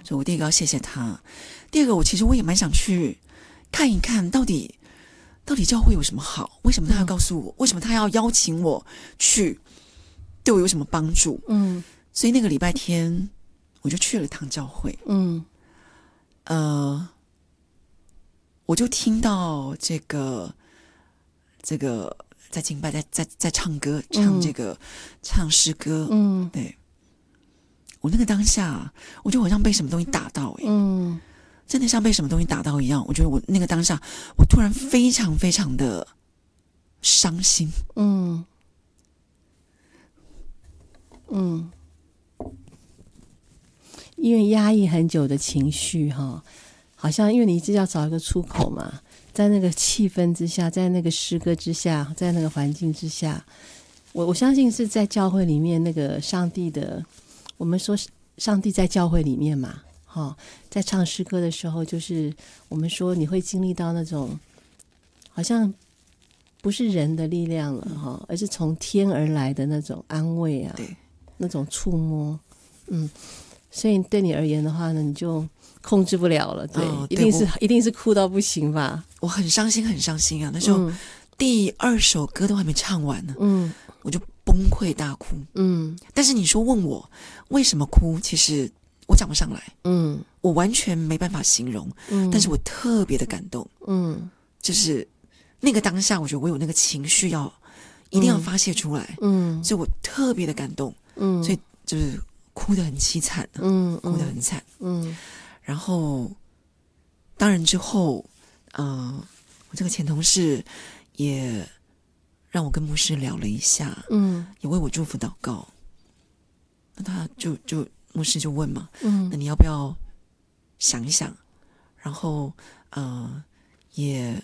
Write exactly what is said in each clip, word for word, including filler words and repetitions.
所以我第一个要谢谢他。第二个，我其实我也蛮想去看一看到底到底教会有什么好，为什么他要告诉我、嗯、为什么他要邀请我去，对我有什么帮助。 嗯， 所以那个礼拜天我就去了趟教会。 嗯， 呃我就听到这个这个在敬拜，在在在唱歌，唱这个、嗯、唱诗歌。 嗯， 对，我那个当下，我就好像被什么东西打到、欸， 嗯， 真的像被什么东西打到一样。我觉得我那个当下，我突然非常非常的伤心。 嗯嗯，因为压抑很久的情绪哈，好像因为你一直要找一个出口嘛，在那个气氛之下，在那个诗歌之下，在那个环境之下，我我相信是在教会里面那个上帝的，我们说上帝在教会里面嘛，哈，在唱诗歌的时候，就是我们说你会经历到那种好像不是人的力量了哈、嗯，而是从天而来的那种安慰啊， 对， 那种触摸，嗯，所以对你而言的话呢，你就控制不了了，对， 哦、 一定是一定是哭到不行吧？ 我很伤心，很伤心啊！那时候、嗯、第二首歌都还没唱完呢， 嗯， 我就崩溃大哭， 嗯。 但是你说问我为什么哭，其实我讲不上来， 嗯， 我完全没办法形容， 嗯， 但是我特别的感动， 嗯， 就是那个当下，我觉得我有那个情绪要一定要发泄出来， 嗯， 所以我特别的感动， 嗯， 所以就是哭得很凄惨、啊， 嗯， 哭得很惨， 嗯， 然后当然之后，呃，我这个前同事也让我跟牧师聊了一下， 嗯， 也为我祝福祷告。那他就就牧师就问嘛， 嗯， 那你要不要想一想？然后呃，也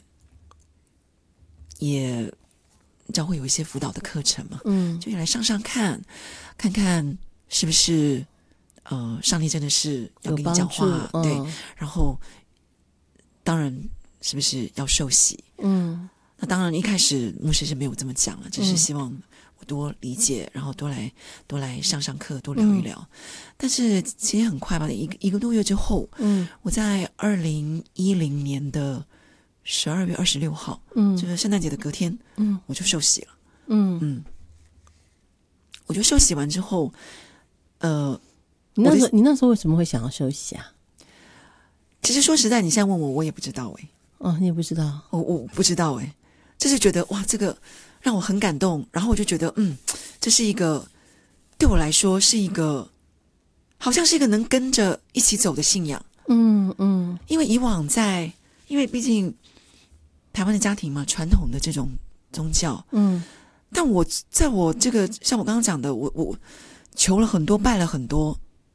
也教会有一些辅导的课程嘛， 嗯， 就来上上看，看看是不是呃，上帝真的是要跟你讲话， 嗯、 对，然后当然是不是要受洗？嗯，那当然一开始牧师是没有这么讲了，只是希望我多理解，然后多来多来上上课，多聊一聊。嗯、但是其实很快吧，一个一个多月之后，嗯，我在二零一零年的十二月二十六号，嗯，就是圣诞节的隔天，嗯，我就受洗了，嗯嗯，我就受洗完之后，呃， 你那时候你那时候为什么会想要受洗啊？ 其实说实在，你现在问我，我也不知道哎、欸。 哦，你也不知道？ 我我不知道哎、欸，就是觉得哇，这个让我很感动，然后我就觉得，嗯，这是一个对我来说是一个，好像是一个能跟着一起走的信仰。 嗯嗯， 因为以往在，因为毕竟台湾的家庭嘛，传统的这种宗教，嗯，但我在我这个像我刚刚讲的，我我求了很多，拜了很多，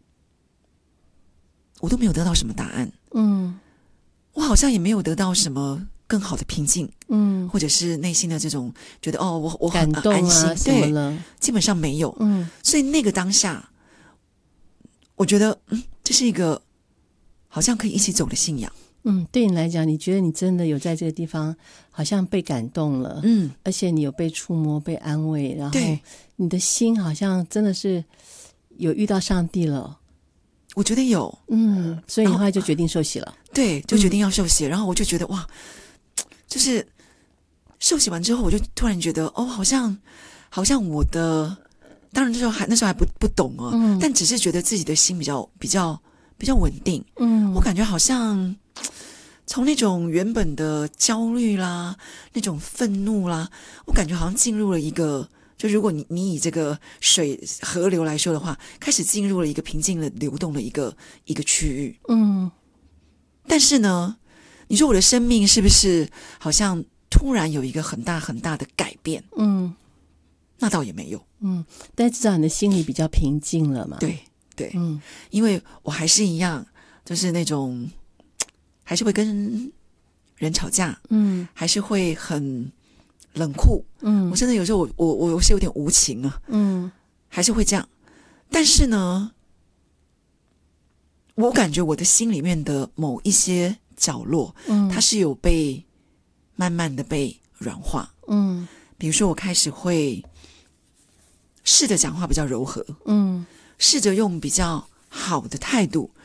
我都没有得到什么答案。嗯，我好像也没有得到什么更好的平静，嗯，或者是内心的这种觉得哦，我我很感动啊安心， 什么了， 对，基本上没有。 嗯， 所以那个当下，我觉得嗯，这是一个好像可以一起走的信仰。 嗯，对你来讲，你觉得你真的有在这个地方好像被感动了，嗯，而且你有被触摸、被安慰，然后你的心好像真的是有遇到上帝了。 我觉得有， 嗯，所以你后来就决定受洗了。 对，就决定要受洗、嗯、然后我就觉得哇，就是受洗完之后，我就突然觉得哦，好像好像我的，当然那时候还那时候还不不懂哦、嗯，但只是觉得自己的心比较比较比较稳定。嗯，我感觉好像从那种原本的焦虑啦，那种愤怒啦，我感觉好像进入了一个。就如果你你以这个水河流来说的话，开始进入了一个平静的流动的一个一个区域。嗯，但是呢，你说我的生命是不是好像突然有一个很大很大的改变？嗯，那倒也没有。 嗯，但至少你的心里比较平静了嘛。 对对，嗯，因为我还是一样，就是那种还是会跟人吵架，嗯，还是会很。冷酷，嗯，我真的有时候我我我是有点无情啊，嗯，还是会这样，但是呢，我感觉我的心里面的某一些角落，嗯，它是有被慢慢的被软化，嗯，比如说我开始会试着讲话比较柔和，嗯，试着用比较好的态度